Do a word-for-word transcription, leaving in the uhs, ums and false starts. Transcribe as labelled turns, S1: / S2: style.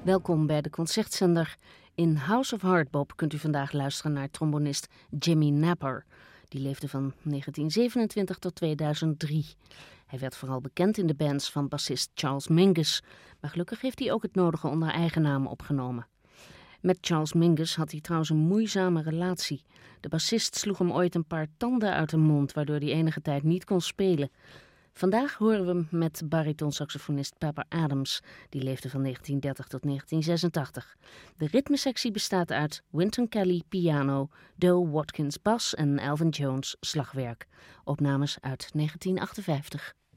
S1: Welkom bij de Concertzender. In House of Hardbop kunt u vandaag luisteren naar trombonist Jimmy Napper. Die leefde van negentien zevenentwintig tot tweeduizend drie. Hij werd vooral bekend in de bands van bassist Charles Mingus, maar gelukkig heeft hij ook het nodige onder eigen naam opgenomen. Met Charles Mingus had hij trouwens een moeizame relatie. De bassist sloeg hem ooit een paar tanden uit de mond, waardoor hij enige tijd niet kon spelen. Vandaag horen we hem met baritonsaxofonist Pepper Adams. Die leefde van negentien dertig tot negentien zesentachtig. De ritmesectie bestaat uit Wynton Kelly piano, Doe Watkins bas en Elvin Jones slagwerk. Opnames uit negentien achtenvijftig.